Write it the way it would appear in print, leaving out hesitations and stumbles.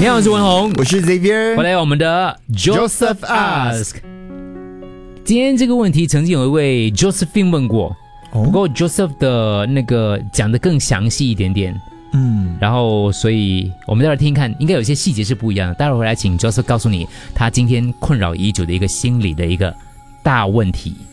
你好，我是文宏， 我是 Xavier， 回来我们的 Joseph Ask。今天这个问题曾经有一位 Josephine 问过，不过 Joseph 的那个讲得更详细一点点。然后所以我们待会儿听听看，应该有些细节是不一样的。待会儿来请 Joseph 告诉你他今天困扰已久的一个心理的一个大问题。